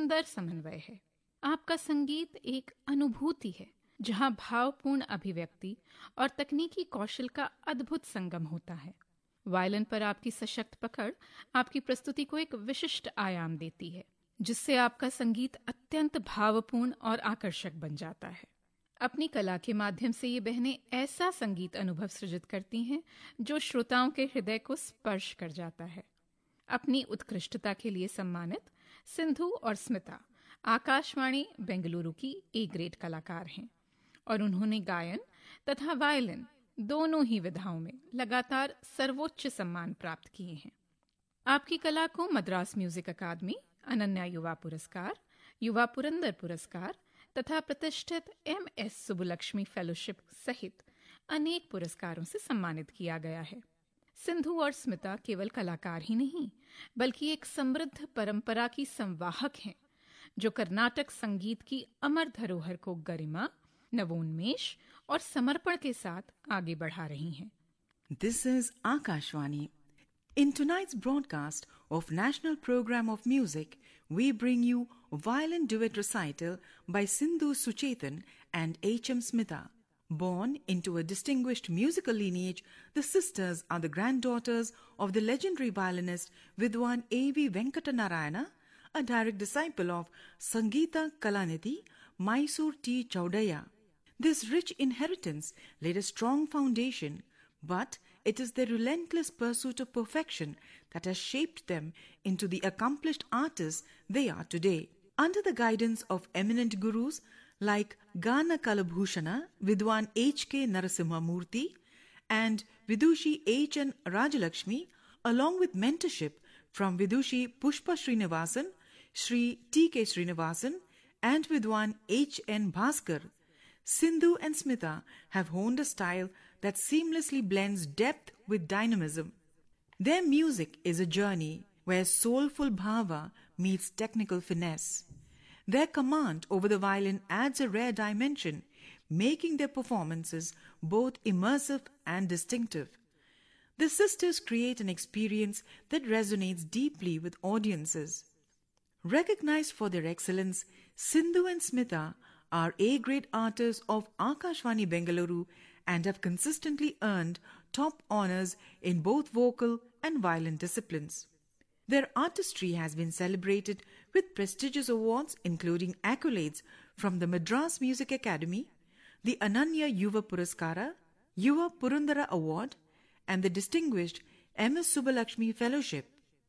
सुंदर समन्वय है। आपका संगीत एक अनुभूति है जहां भावपूर्ण अभिव्यक्ति और तकनीकी कौशल का अद्भुत संगम होता है। वायलिन पर आपकी सशक्त पकड़ आपकी प्रस्तुति को एक विशिष्ट आयाम देती है, जिससे आपका संगीत अत्यंत भावपूर्ण और आकर्षक बन जाता है। अपनी कला के माध्यम से ये बहनें ऐसा संगीत अनुभव सृजित करती हैं जो श्रोताओं के हृदय को स्पर्श कर जाता है। अपनी उत्कृष्टता के लिए सम्मानित सिंधु और स्मिता आकाशवाणी बेंगलुरु की ए ग्रेड कलाकार हैं और उन्होंने गायन तथा वायलिन दोनों ही विधाओं में लगातार सर्वोच्च सम्मान प्राप्त किए हैं। आपकी कला को मद्रास म्यूजिक अकादमी, अनन्या युवा पुरस्कार, युवा पुरंदर पुरस्कार तथा प्रतिष्ठित MS सुब्बुलक्ष्मी फेलोशिप सहित अनेक पुरस्कारों से सम्मानित किया गया है। सिंधु और स्मिता केवल कलाकार ही नहीं, बल्कि एक समृद्ध परंपरा की संवाहक हैं, जो कर्नाटक संगीत की अमर धरोहर को गरिमा, नवोन्मेष और समर्पण के साथ आगे बढ़ा रही हैं। This is Akashvani. In tonight's broadcast of National Program of Music, we bring you violin duet recital by Sindhu Suchetan and H.M. Smita. Born into a distinguished musical lineage, the sisters are the granddaughters of the legendary violinist Vidwan A.V. Venkatanarayana, a direct disciple of Sangeeta Kalanidhi, Mysore T. Chaudhaya. This rich inheritance laid a strong foundation, but it is their relentless pursuit of perfection that has shaped them into the accomplished artists they are today. Under the guidance of eminent gurus like Gana Kalabhushana, Vidwan H.K. Narasimhamurthy and Vidushi H.N. Rajalakshmi, along with mentorship from Vidushi Pushpa Srinivasan, Sri T.K. Srinivasan and Vidwan H.N. Bhaskar, Sindhu and Smita have honed a style that seamlessly blends depth with dynamism. Their music is a journey where soulful bhava meets technical finesse. Their command over the violin adds a rare dimension, making their performances both immersive and distinctive. The sisters create an experience that resonates deeply with audiences. Recognized for their excellence, Sindhu and Smita are A-grade artists of Akashvani Bengaluru and have consistently earned top honors in both vocal and violin disciplines. Their artistry has been celebrated with prestigious awards including accolades from the Madras Music Academy, the Ananya Yuva Puraskara, Yuva Purandara Award, and the distinguished MS Subbulakshmi Fellowship.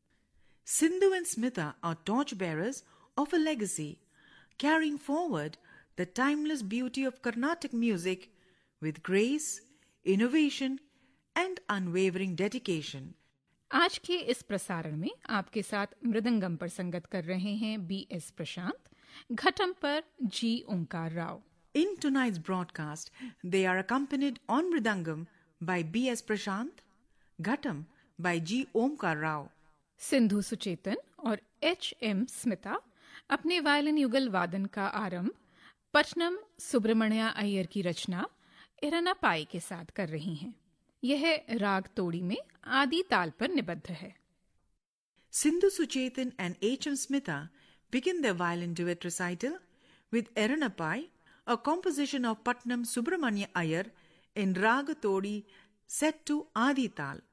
Sindhu and Smita are torchbearers of a legacy, carrying forward the timeless beauty of Carnatic music with grace, innovation, and unwavering dedication. आज के इस प्रसारण में आपके साथ मृदंगम पर संगत कर रहे हैं BS प्रशांत, घटम पर G. Onkar Rao. In tonight's broadcast, they are accompanied on mridangam by B.S. Prashant, ghatam by G. Omkar Rao. Sindhu Suchetan और H.M. स्मिता अपने वायलिन युगल वादन का आरंभ पटनम सुब्रमण्या अय्यर की रचना इरनापाई के साथ कर रही हैं। यह राग तोड़ी में आदि ताल पर निबद्ध है। Sindhu Suchetan and H.M. Smita begin their violin duet recital with Eranapai, a composition of Patnam Subramanya Iyer in Raga Todi set to Adi Tal.